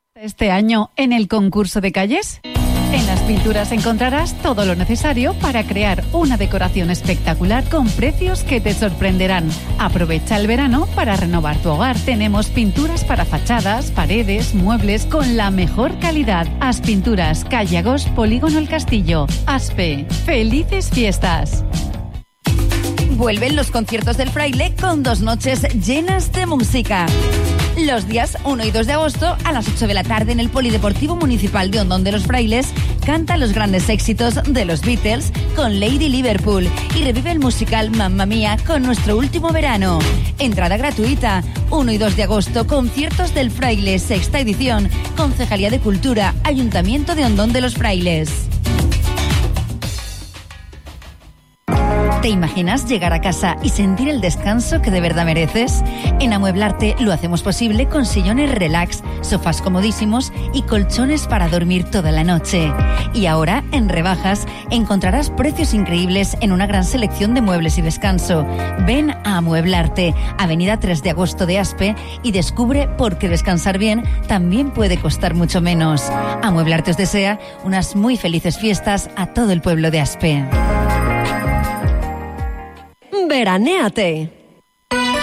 Este año en el concurso de calles. En las pinturas encontrarás todo lo necesario para crear una decoración espectacular con precios que te sorprenderán. Aprovecha el verano para renovar tu hogar. Tenemos pinturas para fachadas, paredes, muebles con la mejor calidad. Aspinturas, calle Agos, Polígono El Castillo. Aspe, ¡felices fiestas! Vuelven los conciertos del Fraile con 2 noches llenas de música. Los días 1 y 2 de agosto a las 8 de la tarde en el Polideportivo Municipal de Ondón de los Frailes canta los grandes éxitos de los Beatles con Lady Liverpool y revive el musical Mamma Mía con Nuestro Último Verano. Entrada gratuita. 1 y 2 de agosto, conciertos del Fraile, 6ª edición. Concejalía de Cultura, Ayuntamiento de Ondón de los Frailes. ¿Te imaginas llegar a casa y sentir el descanso que de verdad mereces? En Amueblarte lo hacemos posible con sillones relax, sofás comodísimos y colchones para dormir toda la noche. Y ahora, en rebajas, encontrarás precios increíbles en una gran selección de muebles y descanso. Ven a Amueblarte, Avenida 3 de Agosto de Aspe, y descubre por qué descansar bien también puede costar mucho menos. Amueblarte os desea unas muy felices fiestas a todo el pueblo de Aspe. Veranéate.